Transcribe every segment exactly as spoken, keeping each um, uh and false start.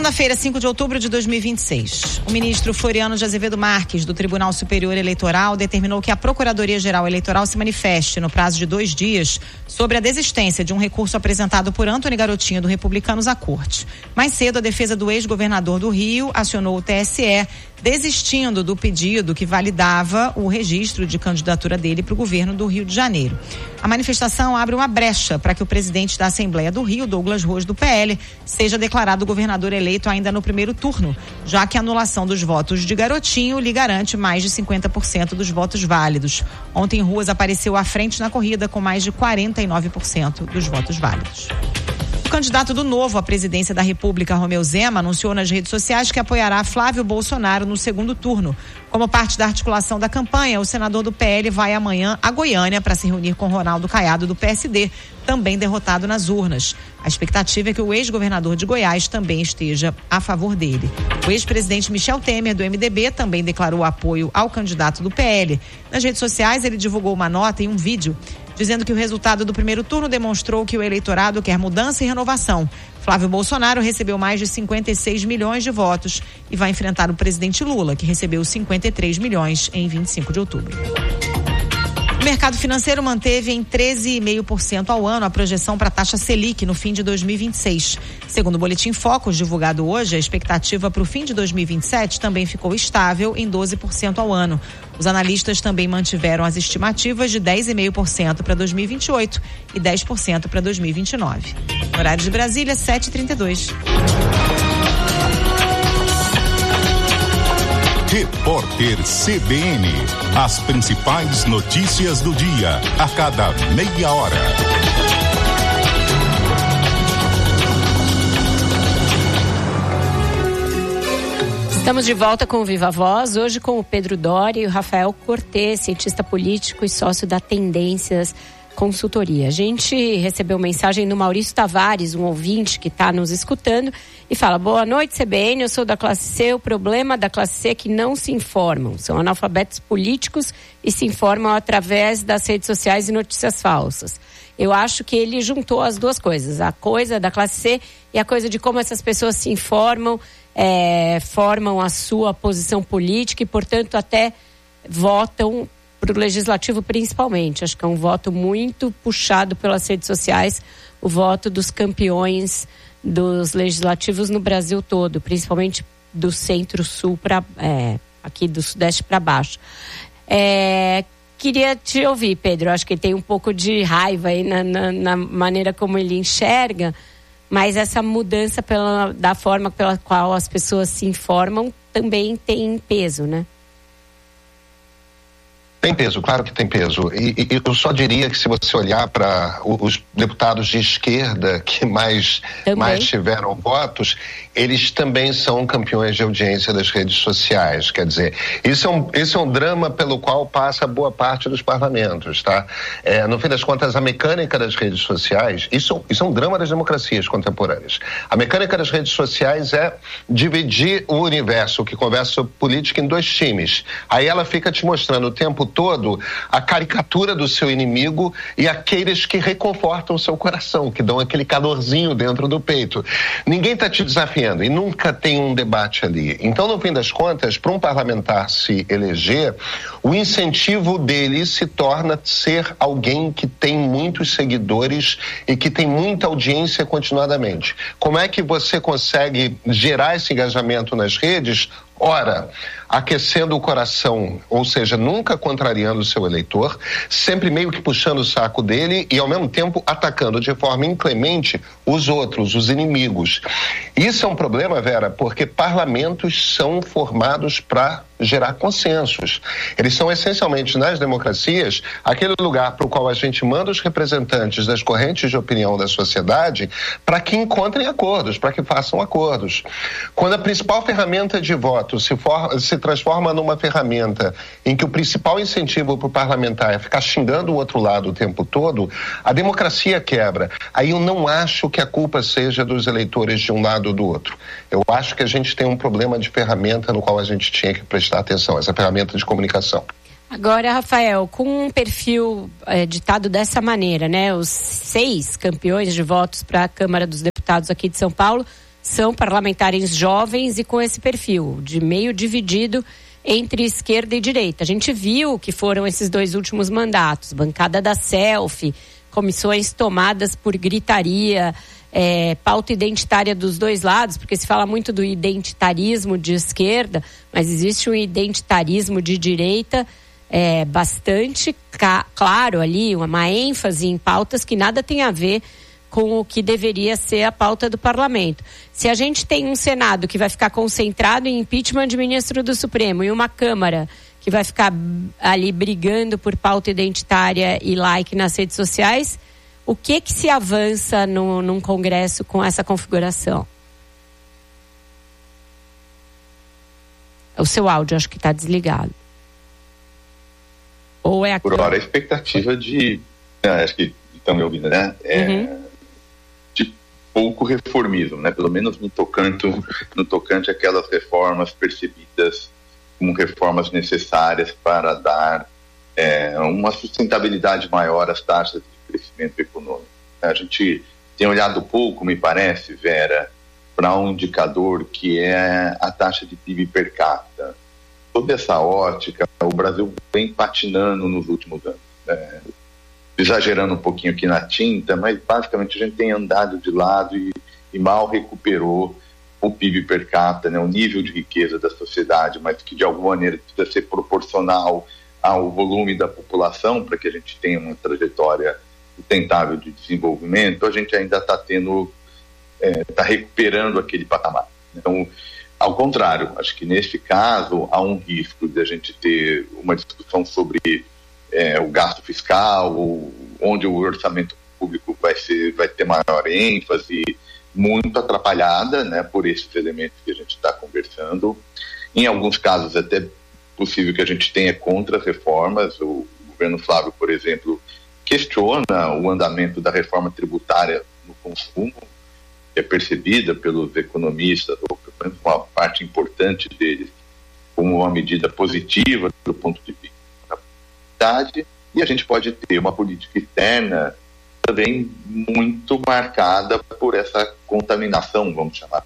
Segunda-feira, cinco de outubro de dois mil e vinte e seis. O ministro Floriano de Azevedo Marques, do Tribunal Superior Eleitoral, determinou que a Procuradoria-Geral Eleitoral se manifeste no prazo de dois dias sobre a desistência de um recurso apresentado por Antony Garotinho, do Republicanos, à Corte. Mais cedo, a defesa do ex-governador do Rio acionou o T S E, desistindo do pedido que validava o registro de candidatura dele para o governo do Rio de Janeiro. A manifestação abre uma brecha para que o presidente da Assembleia do Rio, Douglas Roas, do P L, seja declarado governador eleito ainda no primeiro turno, já que a anulação dos votos de Garotinho lhe garante mais de cinquenta por cento dos votos válidos. Ontem, Roas apareceu à frente na corrida com mais de quarenta e nove por cento dos votos válidos. O candidato do Novo à presidência da República, Romeu Zema, anunciou nas redes sociais que apoiará Flávio Bolsonaro no segundo turno. Como parte da articulação da campanha, o senador do P L vai amanhã a Goiânia para se reunir com Ronaldo Caiado, do P S D, também derrotado nas urnas. A expectativa é que o ex-governador de Goiás também esteja a favor dele. O ex-presidente Michel Temer, do M D B, também declarou apoio ao candidato do P L. Nas redes sociais, ele divulgou uma nota e um vídeo dizendo que o resultado do primeiro turno demonstrou que o eleitorado quer mudança e renovação. Flávio Bolsonaro recebeu mais de cinquenta e seis milhões de votos e vai enfrentar o presidente Lula, que recebeu cinquenta e três milhões em vinte e cinco de outubro. O mercado financeiro manteve em treze vírgula cinco por cento ao ano a projeção para a taxa Selic no fim de dois mil e vinte e seis. Segundo o Boletim Focus, divulgado hoje, a expectativa para o fim de dois mil e vinte e sete também ficou estável em doze por cento ao ano. Os analistas também mantiveram as estimativas de dez vírgula cinco por cento para dois mil e vinte e oito e dez por cento para dois mil e vinte e nove. Horário de Brasília, sete e trinta e dois. Repórter C B N. As principais notícias do dia, a cada meia hora. Estamos de volta com o Viva Voz, hoje com o Pedro Doria e o Rafael Cortez, cientista político e sócio da Tendências Consultoria. A gente recebeu mensagem do Maurício Tavares, um ouvinte que está nos escutando, e fala: boa noite, C B N, eu sou da classe C, o problema da classe C é que não se informam, são analfabetos políticos e se informam através das redes sociais e notícias falsas. Eu acho que ele juntou as duas coisas, a coisa da classe C e a coisa de como essas pessoas se informam, é, formam a sua posição política e, portanto, até votam para o legislativo principalmente. Acho que é um voto muito puxado pelas redes sociais, o voto dos campeões dos legislativos no Brasil todo, principalmente do centro-sul para é, aqui do sudeste para baixo. É, queria te ouvir, Pedro. Acho que ele tem um pouco de raiva aí na, na, na maneira como ele enxerga, mas essa mudança pela, da forma pela qual as pessoas se informam também tem peso, né? Tem peso, claro que tem peso. E, e eu só diria que se você olhar para os deputados de esquerda que mais, mais tiveram votos, eles também são campeões de audiência das redes sociais. Quer dizer, isso é um, isso é um drama pelo qual passa boa parte dos parlamentos, tá? É, no fim das contas, a mecânica das redes sociais, isso, isso é um drama das democracias contemporâneas. A mecânica das redes sociais é dividir o universo que conversa sobre política em dois times. Aí ela fica te mostrando o tempo todo a caricatura do seu inimigo e aqueles que reconfortam o seu coração, que dão aquele calorzinho dentro do peito. Ninguém está te desafiando e nunca tem um debate ali. Então, no fim das contas, para um parlamentar se eleger, o incentivo dele se torna ser alguém que tem muitos seguidores e que tem muita audiência continuadamente. Como é que você consegue gerar esse engajamento nas redes? Ora, aquecendo o coração, ou seja, nunca contrariando o seu eleitor, sempre meio que puxando o saco dele e, ao mesmo tempo, atacando de forma inclemente os outros, os inimigos. Isso é um problema, Vera, porque parlamentos são formados para gerar consensos. Eles são essencialmente, nas democracias, aquele lugar para o qual a gente manda os representantes das correntes de opinião da sociedade para que encontrem acordos, para que façam acordos. Quando a principal ferramenta de voto se, for, se transforma numa ferramenta em que o principal incentivo para o parlamentar é ficar xingando o outro lado o tempo todo, a democracia quebra. Aí eu não acho que a culpa seja dos eleitores de um lado ou do outro. Eu acho que a gente tem um problema de ferramenta no qual a gente tinha que prestar atenção, essa ferramenta de comunicação. Agora, Rafael, com um perfil é, ditado dessa maneira, né? Os seis campeões de votos para a Câmara dos Deputados aqui de São Paulo são parlamentares jovens e com esse perfil, de meio dividido entre esquerda e direita. A gente viu que foram esses dois últimos mandatos, bancada da selfie, comissões tomadas por gritaria, é, pauta identitária dos dois lados, porque se fala muito do identitarismo de esquerda, mas existe um identitarismo de direita é, bastante ca- claro ali, uma ênfase em pautas que nada tem a ver com o que deveria ser a pauta do parlamento. Se a gente tem um Senado que vai ficar concentrado em impeachment de ministro do Supremo e uma Câmara que vai ficar ali brigando por pauta identitária e like nas redes sociais, o que que se avança no, num Congresso com essa configuração? O seu áudio acho que está desligado. Ou é a Por hora a expectativa de... Não, acho que estão me ouvindo, né? É, uhum. De pouco reformismo, né? Pelo menos no tocante, no tocante àquelas reformas percebidas como reformas necessárias para dar é, uma sustentabilidade maior às taxas de crescimento econômico. A gente tem olhado pouco, me parece, Vera, para um indicador que é a taxa de P I B per capita. Sob essa ótica, o Brasil vem patinando nos últimos anos, né? Exagerando um pouquinho aqui na tinta, mas basicamente a gente tem andado de lado e, e mal recuperou o P I B per capita, né, o nível de riqueza da sociedade, mas que de alguma maneira precisa ser proporcional ao volume da população para que a gente tenha uma trajetória sustentável de desenvolvimento. A gente ainda está tendo, está é, recuperando aquele patamar. Então, ao contrário, acho que neste caso há um risco de a gente ter uma discussão sobre é, o gasto fiscal, onde o orçamento público vai ser, vai ter maior ênfase, muito atrapalhada, né, por esses elementos que a gente está conversando. Em alguns casos, é até possível que a gente tenha contra-reformas. O governo Flávio, por exemplo, questiona o andamento da reforma tributária no consumo, que é percebida pelos economistas, ou pelo menos uma parte importante deles, como uma medida positiva do ponto de vista da publicidade, e a gente pode ter uma política externa também muito marcada por essa contaminação, vamos chamar,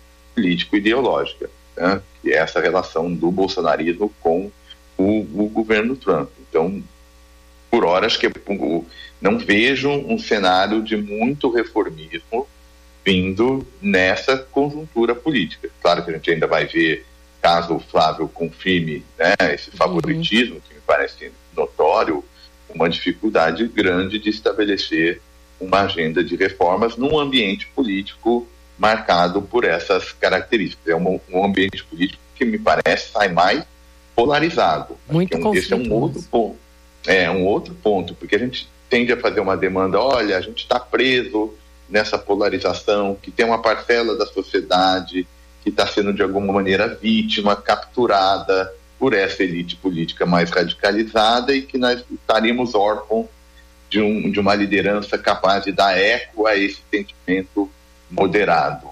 político-ideológica, né? Que é essa relação do bolsonarismo com o, o governo Trump. Então, por hora, acho que não vejo um cenário de muito reformismo vindo nessa conjuntura política. Claro que a gente ainda vai ver, caso o Flávio confirme, né, esse favoritismo, uhum. que me parece notório, uma dificuldade grande de estabelecer uma agenda de reformas num ambiente político marcado por essas características. É um, um ambiente político que me parece sai mais polarizado. Muito é um, esse é um outro ponto. É um outro ponto, porque a gente tende a fazer uma demanda, olha, a gente está preso nessa polarização, que tem uma parcela da sociedade que está sendo de alguma maneira vítima, capturada por essa elite política mais radicalizada, e que nós estaríamos órfãos de, um, de uma liderança capaz de dar eco a esse sentimento moderado.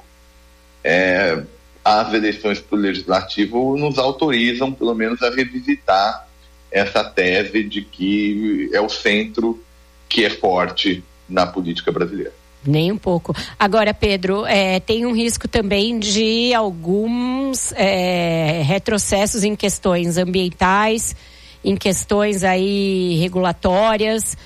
É, as eleições para o Legislativo nos autorizam, pelo menos, a revisitar essa tese de que é o centro que é forte na política brasileira. Nem um pouco. Agora, Pedro, é, tem um risco também de alguns é, retrocessos em questões ambientais, em questões aí regulatórias,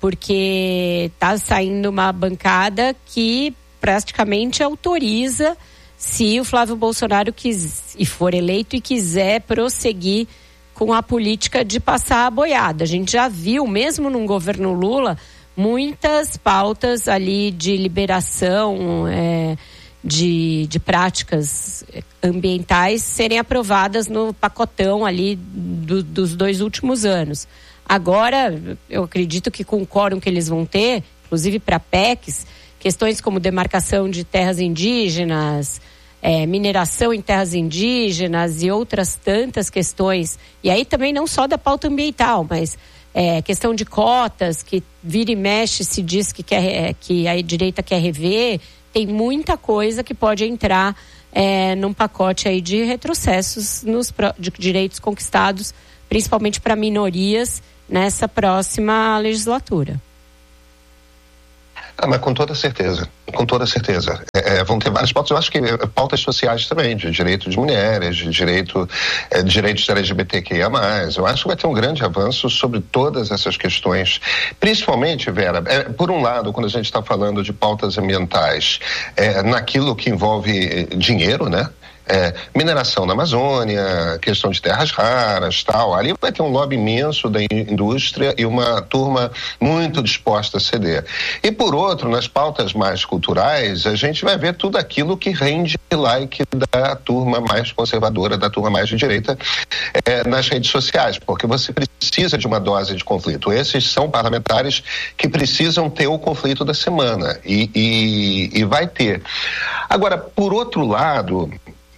porque está saindo uma bancada que praticamente autoriza, se o Flávio Bolsonaro quis, e for eleito e quiser prosseguir com a política de passar a boiada. A gente já viu, mesmo num governo Lula, muitas pautas ali de liberação é, de, de práticas ambientais serem aprovadas no pacotão ali do, dos dois últimos anos. Agora, eu acredito que com o quórum que eles vão ter, inclusive para P E Cs, questões como demarcação de terras indígenas, é, mineração em terras indígenas e outras tantas questões, e aí também não só da pauta ambiental, mas É, questão de cotas, que vira e mexe, se diz que, quer, que a direita quer rever, tem muita coisa que pode entrar é, num pacote aí de retrocessos nos de direitos conquistados, principalmente para minorias, nessa próxima legislatura. Ah, mas com toda certeza, com toda certeza. É, vão ter várias pautas, eu acho que pautas sociais também, de direito de mulheres, de direito, é, de direitos L G B T Q I A mais. Eu acho que vai ter um grande avanço sobre todas essas questões, principalmente, Vera, é, por um lado, quando a gente está falando de pautas ambientais, é, naquilo que envolve dinheiro, né? É, mineração na Amazônia, questão de terras raras, tal. Ali vai ter um lobby imenso da indústria e uma turma muito disposta a ceder. E por outro, nas pautas mais culturais, a gente vai ver tudo aquilo que rende like da turma mais conservadora, da turma mais de direita, é, nas redes sociais, porque você precisa de uma dose de conflito. Esses são parlamentares que precisam ter o conflito da semana e, e, e vai ter. Agora, por outro lado,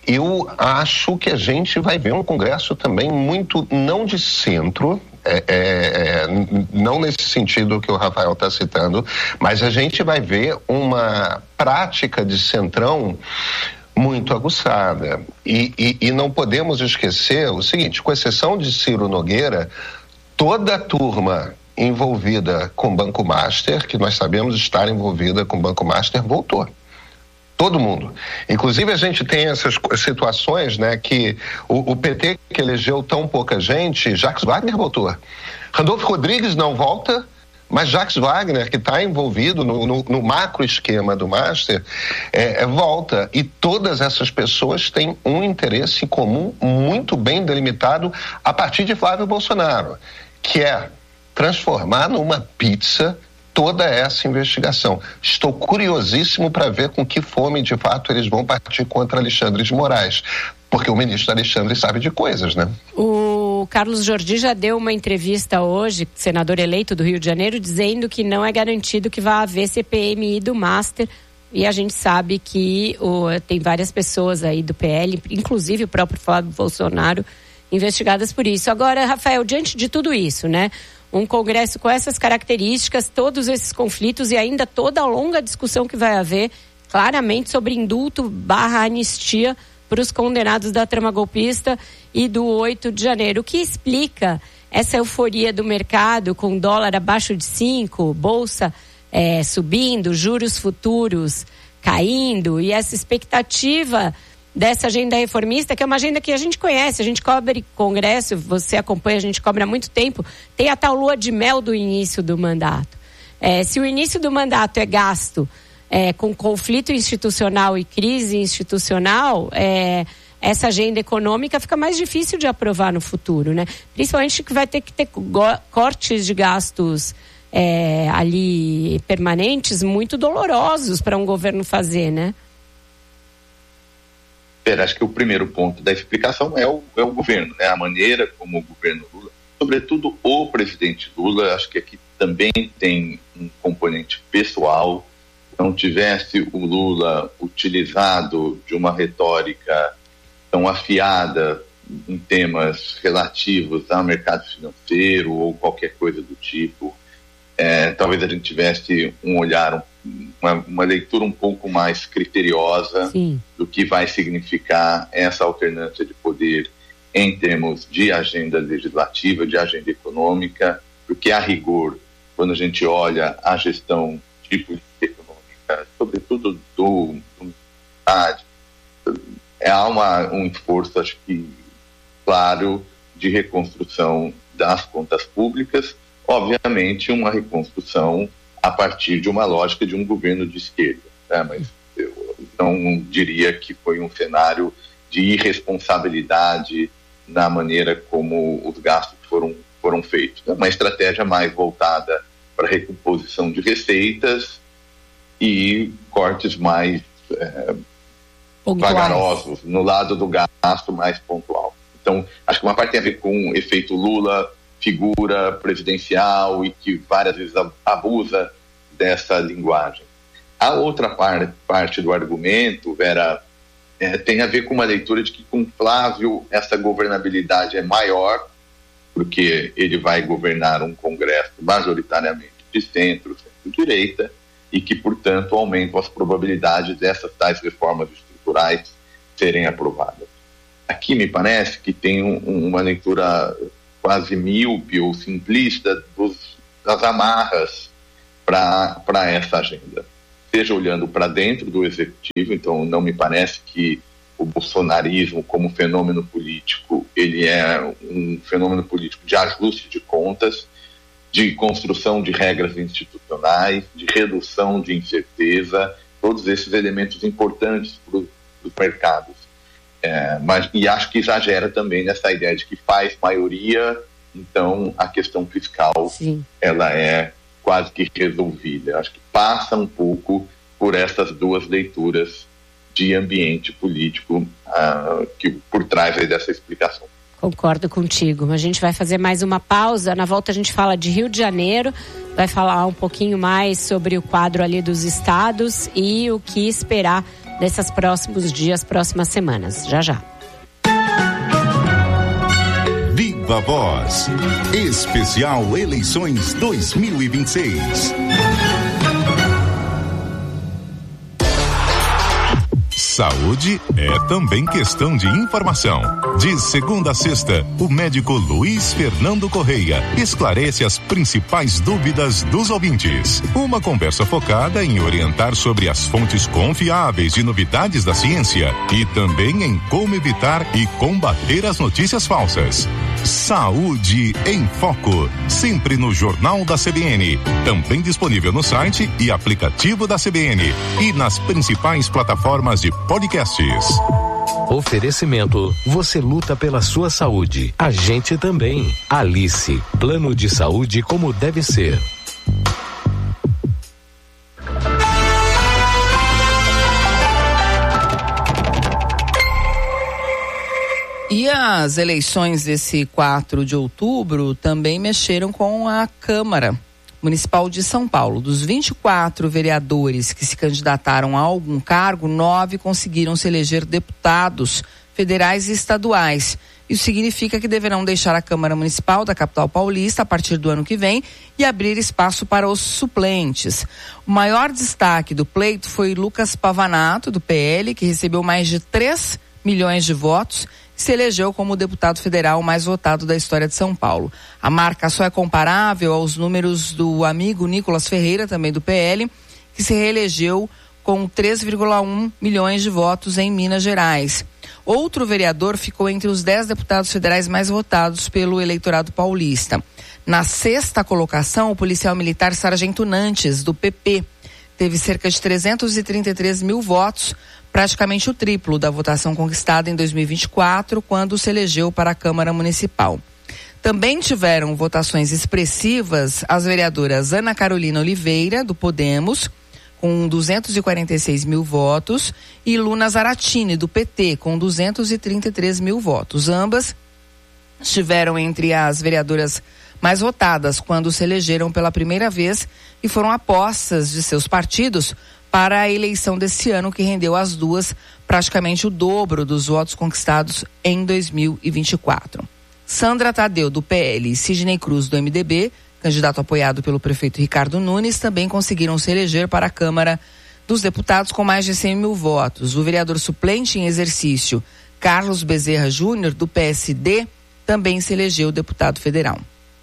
eu acho que a gente vai ver um Congresso também muito, não de centro, é, é, não nesse sentido que o Rafael está citando, mas a gente vai ver uma prática de centrão muito aguçada. E, e, e não podemos esquecer o seguinte, com exceção de Ciro Nogueira, toda a turma envolvida com Banco Master, que nós sabemos estar envolvida com Banco Master, voltou. Todo mundo. Inclusive, a gente tem essas situações, né, que o, o P T, que elegeu tão pouca gente, Jacques Wagner voltou. Randolfo Rodrigues não volta, mas Jacques Wagner, que está envolvido no, no, no macro esquema do Master, é, é, volta. E todas essas pessoas têm um interesse comum muito bem delimitado a partir de Flávio Bolsonaro, que é transformar numa pizza toda essa investigação. Estou curiosíssimo para ver com que fome, de fato, eles vão partir contra Alexandre de Moraes, porque o ministro Alexandre sabe de coisas, né? O Carlos Jordi já deu uma entrevista hoje, senador eleito do Rio de Janeiro, dizendo que não é garantido que vai haver C P M I do Master, e a gente sabe que o, tem várias pessoas aí do P L, inclusive o próprio Flávio Bolsonaro, investigadas por isso. Agora, Rafael, diante de tudo isso, né? Um Congresso com essas características, todos esses conflitos e ainda toda a longa discussão que vai haver, claramente, sobre indulto barra anistia para os condenados da trama golpista e do oito de janeiro. O que explica essa euforia do mercado com dólar abaixo de cinco, bolsa é, subindo, juros futuros caindo e essa expectativa dessa agenda reformista, que é uma agenda que a gente conhece, a gente cobre Congresso, você acompanha, a gente cobre há muito tempo, tem a tal lua de mel do início do mandato. É, se o início do mandato é gasto é, com conflito institucional e crise institucional, é, essa agenda econômica fica mais difícil de aprovar no futuro, né? Principalmente que vai ter que ter cortes de gastos é, ali permanentes muito dolorosos para um governo fazer, né? Acho que o primeiro ponto da explicação é o, é o governo, né? A maneira como o governo Lula, sobretudo o presidente Lula, acho que aqui também tem um componente pessoal. Não tivesse o Lula utilizado de uma retórica tão afiada em temas relativos ao mercado financeiro ou qualquer coisa do tipo, é, talvez a gente tivesse um olhar um Uma, uma leitura um pouco mais criteriosa Sim. do que vai significar essa alternância de poder em termos de agenda legislativa, de agenda econômica, porque a rigor, quando a gente olha a gestão de política econômica, sobretudo do, do é, há uma, um esforço, acho que claro, de reconstrução das contas públicas, obviamente uma reconstrução a partir de uma lógica de um governo de esquerda, né? Mas eu não diria que foi um cenário de irresponsabilidade na maneira como os gastos foram, foram feitos. É uma estratégia mais voltada para recomposição de receitas e cortes mais é, vagarosos no lado do gasto mais pontual. Então, acho que uma parte tem a ver com o efeito Lula, figura presidencial e que várias vezes abusa dessa linguagem. A outra par, parte do argumento, Vera, é, tem a ver com uma leitura de que com Flávio essa governabilidade é maior, porque ele vai governar um Congresso majoritariamente de centro, centro-direita, e que, portanto, aumentam as probabilidades dessas tais reformas estruturais serem aprovadas. Aqui me parece que tem um, uma leitura quase míope ou simplista dos, das amarras para essa agenda. Seja olhando para dentro do executivo, então não me parece que o bolsonarismo como fenômeno político, ele é um fenômeno político de ajuste de contas, de construção de regras institucionais, de redução de incerteza, todos esses elementos importantes para os mercados. É, mas, e acho que exagera também nessa ideia de que faz maioria, então a questão fiscal, sim, ela é quase que resolvida. Acho que passa um pouco por essas duas leituras de ambiente político uh, que por trás aí dessa explicação. Concordo contigo. A gente vai fazer mais uma pausa. Na volta a gente fala de Rio de Janeiro, vai falar um pouquinho mais sobre o quadro ali dos estados e o que esperar desses próximos dias, próximas semanas. Já já. Viva Voz. Especial Eleições dois mil e vinte e seis. Saúde é também questão de informação. De segunda a sexta, o médico Luiz Fernando Correia esclarece as principais dúvidas dos ouvintes. Uma conversa focada em orientar sobre as fontes confiáveis de novidades da ciência e também em como evitar e combater as notícias falsas. Saúde em Foco, sempre no Jornal da C B N, também disponível no site e aplicativo da C B N e nas principais plataformas de podcasts. Oferecimento, você luta pela sua saúde, a gente também. Alice, plano de saúde como deve ser. E as eleições desse quatro de outubro também mexeram com a Câmara Municipal de São Paulo. Dos vinte e quatro vereadores que se candidataram a algum cargo, nove conseguiram se eleger deputados federais e estaduais. Isso significa que deverão deixar a Câmara Municipal da capital paulista a partir do ano que vem e abrir espaço para os suplentes. O maior destaque do pleito foi Lucas Pavanato, do P L, que recebeu mais de três milhões de votos e se elegeu como o deputado federal mais votado da história de São Paulo. A marca só é comparável aos números do amigo Nicolas Ferreira, também do P L, que se reelegeu com três vírgula um milhões de votos em Minas Gerais. Outro vereador ficou entre os dez deputados federais mais votados pelo eleitorado paulista. Na sexta colocação, o policial militar Sargento Nantes, do P P, teve cerca de trezentos e trinta e três mil votos, praticamente o triplo da votação conquistada em dois mil e vinte e quatro, quando se elegeu para a Câmara Municipal. Também tiveram votações expressivas as vereadoras Ana Carolina Oliveira, do Podemos, com duzentos e quarenta e seis mil votos, e Luna Zaratini, do P T, com duzentos e trinta e três mil votos. Ambas estiveram entre as vereadoras mais votadas quando se elegeram pela primeira vez e foram apostas de seus partidos para a eleição desse ano, que rendeu às duas praticamente o dobro dos votos conquistados em dois mil e vinte e quatro. Sandra Tadeu, do P L, e Sidney Cruz, do M D B, candidato apoiado pelo prefeito Ricardo Nunes, também conseguiram se eleger para a Câmara dos Deputados com mais de cem mil votos. O vereador suplente em exercício, Carlos Bezerra Júnior, do P S D, também se elegeu deputado federal.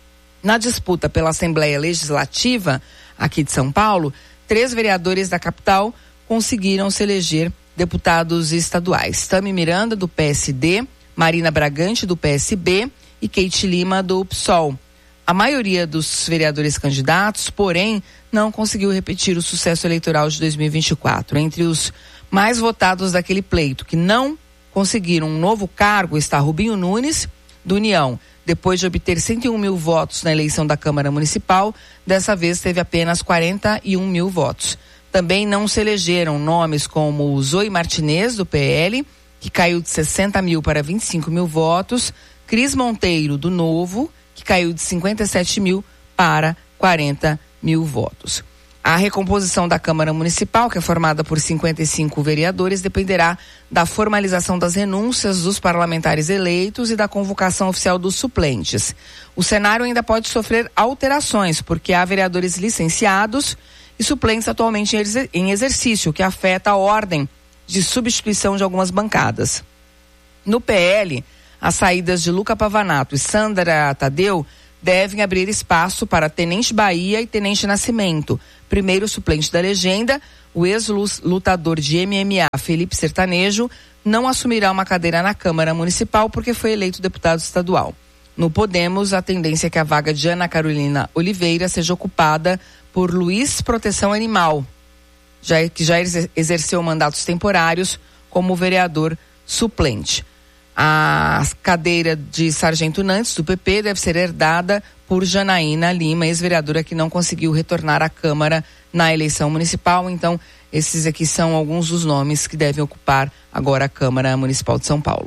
Na disputa pela Assembleia Legislativa aqui de São Paulo, três vereadores da capital conseguiram se eleger deputados estaduais. Tami Miranda, do P S D, Marina Bragante, do P S B e Keiti Lima, do P SOL. A maioria dos vereadores candidatos, porém, não conseguiu repetir o sucesso eleitoral de dois mil e vinte e quatro. Entre os mais votados daquele pleito, que não conseguiram um novo cargo, está Rubinho Nunes, do União. Depois de obter cento e um mil votos na eleição da Câmara Municipal, dessa vez teve apenas quarenta e um mil votos. Também não se elegeram nomes como Zoe Martinez, do P L, que caiu de sessenta mil para vinte e cinco mil votos, Cris Monteiro, do Novo, que caiu de cinquenta e sete mil para quarenta mil votos. A recomposição da Câmara Municipal, que é formada por cinquenta e cinco vereadores, dependerá da formalização das renúncias dos parlamentares eleitos e da convocação oficial dos suplentes. O cenário ainda pode sofrer alterações, porque há vereadores licenciados e suplentes atualmente em exercício, o que afeta a ordem de substituição de algumas bancadas. No P L, as saídas de Luca Pavanato e Sandra Tadeu devem abrir espaço para Tenente Bahia e Tenente Nascimento. Primeiro suplente da legenda, o ex-lutador de M M A, Felipe Sertanejo, não assumirá uma cadeira na Câmara Municipal porque foi eleito deputado estadual. No Podemos, a tendência é que a vaga de Ana Carolina Oliveira seja ocupada por Luiz Proteção Animal, já, que já exerceu mandatos temporários como vereador suplente. A cadeira de Sargento Nantes, do P P, deve ser herdada por Janaína Lima, ex-vereadora que não conseguiu retornar à Câmara na eleição municipal. Então, esses aqui são alguns dos nomes que devem ocupar agora a Câmara Municipal de São Paulo.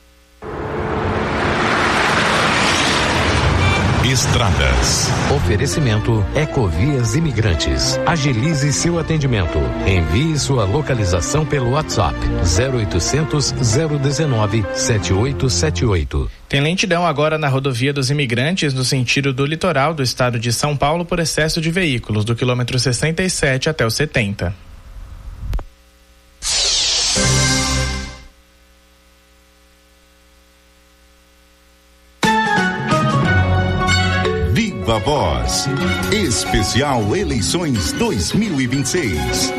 Estradas. Oferecimento Ecovias Imigrantes. Agilize seu atendimento. Envie sua localização pelo WhatsApp zero oitocentos, zero dezenove, setenta e oito setenta e oito. Tem lentidão agora na rodovia dos Imigrantes no sentido do litoral do estado de São Paulo por excesso de veículos do quilômetro sessenta e sete até o setenta. Viva Voz. Especial Eleições dois mil e vinte e seis.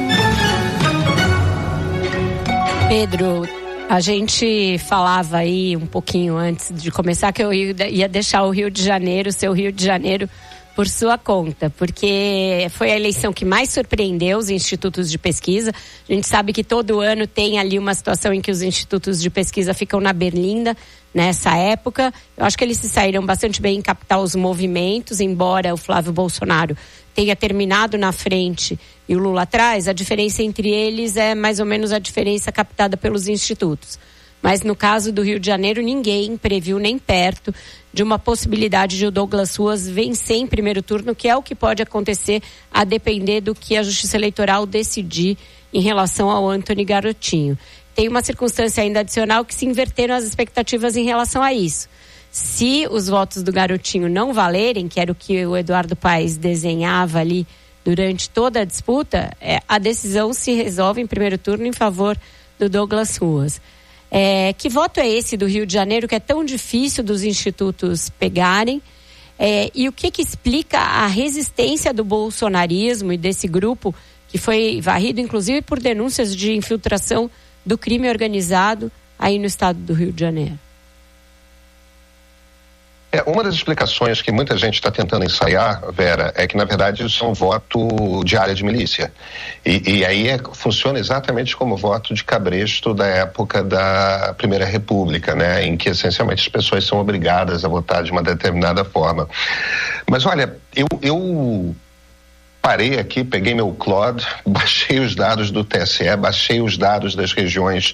Pedro, a gente falava aí um pouquinho antes de começar que eu ia deixar o Rio de Janeiro, seu Rio de Janeiro, por sua conta, porque foi a eleição que mais surpreendeu os institutos de pesquisa. A gente sabe que todo ano tem ali uma situação em que os institutos de pesquisa ficam na berlinda nessa época. Eu acho que eles se saíram bastante bem em captar os movimentos, embora o Flávio Bolsonaro tenha terminado na frente e o Lula atrás, a diferença entre eles é mais ou menos a diferença captada pelos institutos. Mas no caso do Rio de Janeiro, ninguém previu nem perto de uma possibilidade de o Douglas Ruas vencer em primeiro turno, que é o que pode acontecer a depender do que a Justiça Eleitoral decidir em relação ao Antony Garotinho. Tem uma circunstância ainda adicional que se inverteram as expectativas em relação a isso. Se os votos do Garotinho não valerem, que era o que o Eduardo Paes desenhava ali durante toda a disputa, é, a decisão se resolve em primeiro turno em favor do Douglas Ruas. É, que voto é esse do Rio de Janeiro que é tão difícil dos institutos pegarem? É, e o que que explica a resistência do bolsonarismo e desse grupo que foi varrido inclusive por denúncias de infiltração do crime organizado aí no estado do Rio de Janeiro? É, uma das explicações que muita gente está tentando ensaiar, Vera, é que na verdade isso é um voto de área de milícia. E, e aí é, funciona exatamente como o voto de cabresto da época da Primeira República, né? Em que essencialmente as pessoas são obrigadas a votar de uma determinada forma. Mas olha, eu... eu... parei aqui, peguei meu Claude, baixei os dados do T S E, baixei os dados das regiões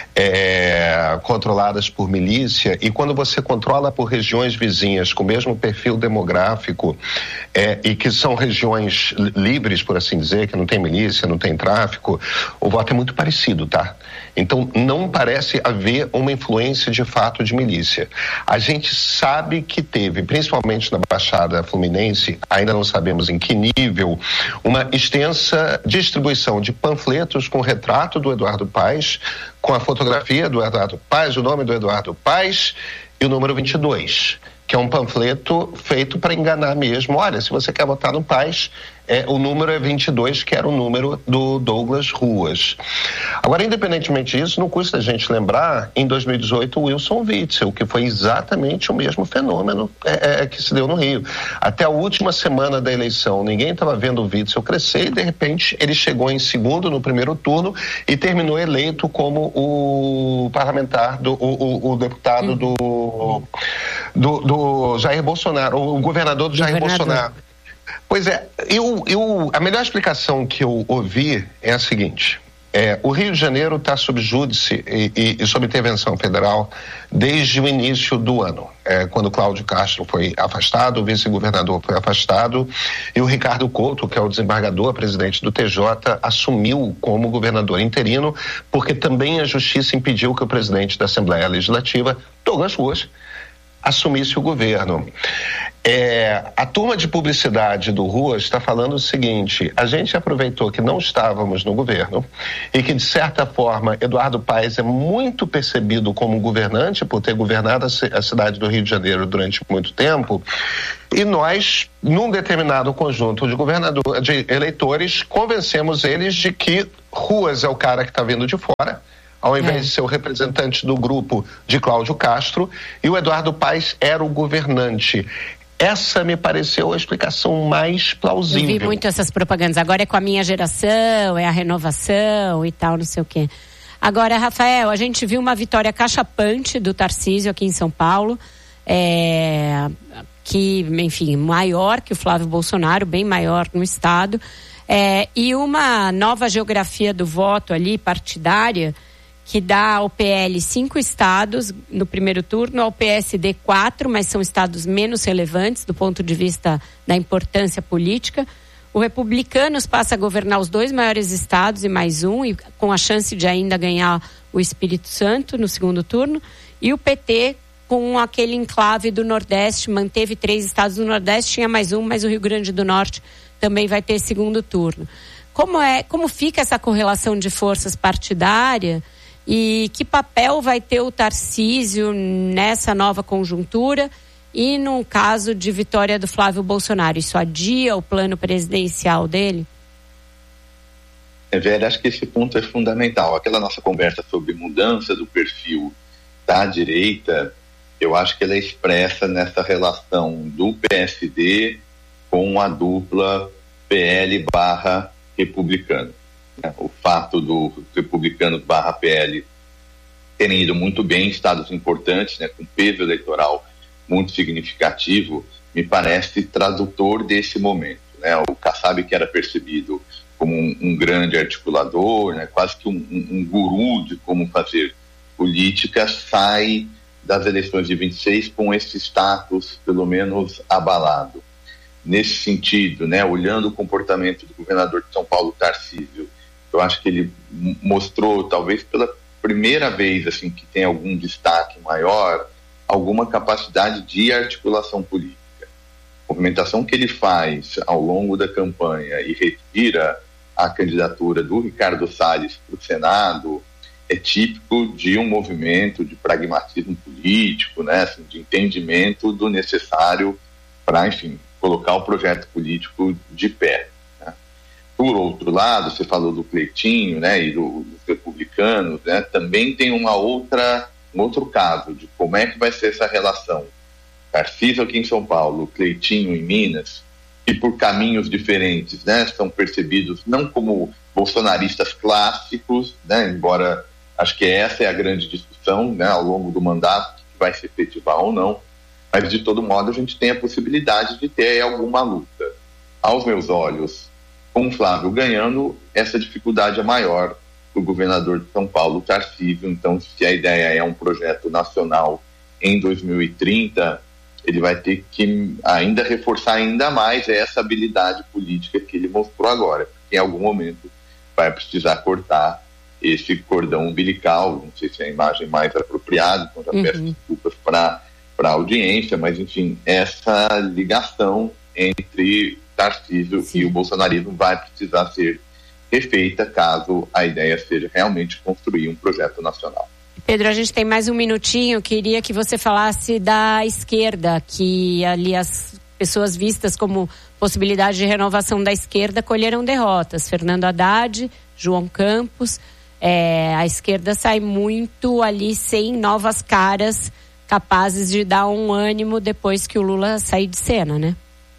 é, controladas por milícia, e quando você controla por regiões vizinhas com o mesmo perfil demográfico é, e que são regiões livres, por assim dizer, que não tem milícia, não tem tráfico, o voto é muito parecido, tá? Então não parece haver uma influência de fato de milícia. A gente sabe que teve, principalmente na Baixada Fluminense, ainda não sabemos em que nível, uma extensa distribuição de panfletos com o retrato do Eduardo Paes, com a fotografia do Eduardo Paes, o nome do Eduardo Paes e o número vinte e dois, que é um panfleto feito para enganar mesmo. Olha, se você quer votar no Paes, é, o número é vinte e dois, que era o número do Douglas Ruas. Agora, independentemente disso, não custa a gente lembrar, em dois mil e dezoito, o Wilson Witzel, que foi exatamente o mesmo fenômeno é, é, que se deu no Rio. Até a última semana da eleição, ninguém estava vendo o Witzel crescer e, de repente, ele chegou em segundo no primeiro turno e terminou eleito como o parlamentar, do, o, o, o deputado do, do, do Jair Bolsonaro, o governador do Jair governador. Bolsonaro. Pois é, eu, eu, a melhor explicação que eu ouvi é a seguinte: é, o Rio de Janeiro está sob júdice e, e, e sob intervenção federal desde o início do ano, é, quando Cláudio Castro foi afastado, o vice-governador foi afastado e o Ricardo Couto, que é o desembargador, presidente do T J, assumiu como governador interino, porque também a justiça impediu que o presidente da Assembleia Legislativa, Douglas Ruas, assumisse o governo. É, a turma de publicidade do Ruas está falando o seguinte: a gente aproveitou que não estávamos no governo e que, de certa forma, Eduardo Paes é muito percebido como governante por ter governado a cidade do Rio de Janeiro durante muito tempo, E nós, num determinado conjunto de governadores, de eleitores, convencemos eles de que Ruas é o cara que está vindo de fora, ao invés é. de ser o representante do grupo de Cláudio Castro, e o Eduardo Paes era o governante. Essa me pareceu a explicação mais plausível. Eu vi muito essas propagandas. Agora é com a minha geração, é a renovação e tal, não sei o quê. Agora, Rafael, a gente viu uma vitória cachapante do Tarcísio aqui em São Paulo, é, que, enfim, maior que o Flávio Bolsonaro, bem maior no estado, é, e uma nova geografia do voto ali, partidária, que dá ao P L cinco estados no primeiro turno, ao P S D quatro, mas são estados menos relevantes do ponto de vista da importância política. O Republicanos passa a governar os dois maiores estados e mais um, e com a chance de ainda ganhar o Espírito Santo no segundo turno. E o P T, com aquele enclave do Nordeste, manteve três estados do Nordeste, tinha mais um, mas o Rio Grande do Norte também vai ter segundo turno. Como é, como fica essa correlação de forças partidária? E que papel vai ter o Tarcísio nessa nova conjuntura e no caso de vitória do Flávio Bolsonaro? Isso adia o plano presidencial dele? É, Vera, acho que esse ponto é fundamental. Aquela nossa conversa sobre mudança do perfil da direita, eu acho que ela é expressa nessa relação do P S D com a dupla P L barra republicano. O fato do republicano barra P L terem ido muito bem em estados importantes, né, com peso eleitoral muito significativo, me parece tradutor desse momento. Né? O Kassab, que era percebido como um, um grande articulador, né, quase que um, um, um guru de como fazer política, sai das eleições de vinte e seis com esse status, pelo menos, abalado. Nesse sentido, né, olhando o comportamento do governador de São Paulo, Tarcísio, eu acho que ele mostrou, talvez pela primeira vez assim, que tem algum destaque maior, alguma capacidade de articulação política. A movimentação que ele faz ao longo da campanha e retira a candidatura do Ricardo Salles para o Senado é típico de um movimento de pragmatismo político, né, assim, de entendimento do necessário para, enfim, colocar o projeto político de pé. Por outro lado, você falou do Cleitinho, né, e do, dos republicanos, né, também tem uma outra, um outro caso de como é que vai ser essa relação. Tarcísio aqui em São Paulo, Cleitinho em Minas, que por caminhos diferentes, né, são percebidos não como bolsonaristas clássicos, né, embora acho que essa é a grande discussão, né, ao longo do mandato, que vai se efetivar ou não, mas de todo modo a gente tem a possibilidade de ter alguma luta. Aos meus olhos, com o Flávio ganhando, essa dificuldade é maior para o governador de São Paulo, Tarcísio. Então, se a ideia é um projeto nacional em dois mil e trinta, ele vai ter que ainda reforçar ainda mais essa habilidade política que ele mostrou agora, porque em algum momento vai precisar cortar esse cordão umbilical. Não sei se é a imagem mais apropriada, então já uhum. peço desculpas para a audiência, mas enfim, essa ligação entre Tarcísio Sim. e o bolsonarismo vai precisar ser refeita caso a ideia seja realmente construir um projeto nacional. Pedro, a gente tem mais um minutinho. Queria que você falasse da esquerda, que ali as pessoas vistas como possibilidade de renovação da esquerda colheram derrotas. Fernando Haddad, João Campos, é, a esquerda sai muito ali sem novas caras capazes de dar um ânimo depois que o Lula sair de cena, né?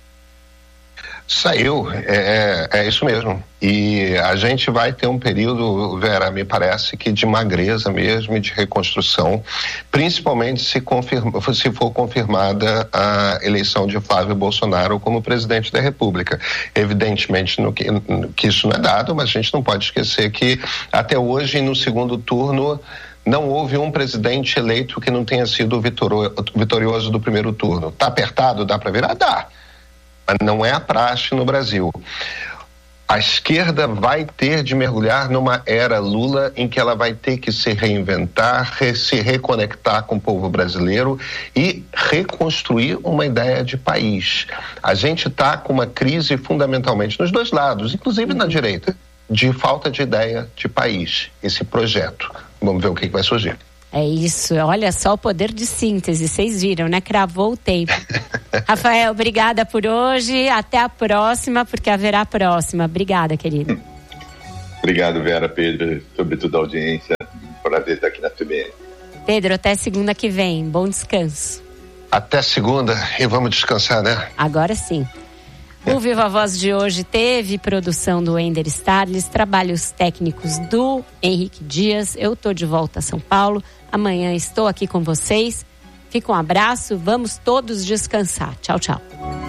Saiu, é, é isso mesmo. E a gente vai ter um período, Vera, me parece que de magreza mesmo e de reconstrução, principalmente se, confirma, se for confirmada a eleição de Flávio Bolsonaro como presidente da República. Evidentemente no que, no que isso não é dado, mas a gente não pode esquecer que até hoje, no segundo turno, não houve um presidente eleito que não tenha sido vitorioso do primeiro turno. Está apertado? Dá para virar? Dá. Mas não é a praxe no Brasil. A esquerda vai ter de mergulhar numa era Lula em que ela vai ter que se reinventar, re, se reconectar com o povo brasileiro e reconstruir uma ideia de país. A gente está com uma crise fundamentalmente nos dois lados, inclusive na direita, de falta de ideia de país, esse projeto. Vamos ver o que, que vai surgir. É isso, olha só o poder de síntese, vocês viram, né? Cravou o tempo. Rafael, obrigada por hoje, até a próxima, porque haverá a próxima. Obrigada, querido. Obrigado, Vera, Pedro, sobretudo a audiência. Prazer estar aqui na T B N. Pedro, até segunda que vem. Bom descanso. Até segunda e vamos descansar, né? Agora sim. O Viva Voz de hoje teve produção do Ender Starles, trabalhos técnicos do Henrique Dias. Eu tô de volta a São Paulo. Amanhã estou aqui com vocês. Fica um abraço. Vamos todos descansar. Tchau, tchau.